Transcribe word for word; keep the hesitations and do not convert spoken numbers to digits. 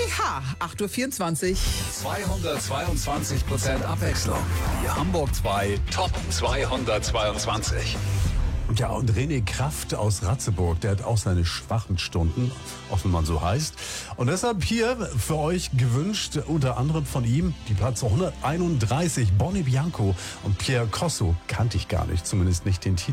Ja, acht Uhr vierundzwanzig. zweihundertzweiundzwanzig Prozent Abwechslung. Die Hamburg zwei Top zweihundertzweiundzwanzig. Ja, und René Kraft aus Ratzeburg, der hat auch seine schwachen Stunden, auch wenn man so heißt. Und deshalb hier für euch gewünscht, unter anderem von ihm, die Platz hunderteinunddreißig, Bonnie Bianco und Pierre Corso, kannte ich gar nicht, zumindest nicht den Titel.